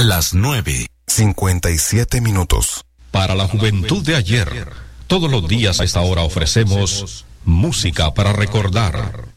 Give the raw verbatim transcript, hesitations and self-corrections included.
Las nueve, cincuenta y siete minutos. Para la juventud de ayer, todos los días a esta hora ofrecemos música para recordar.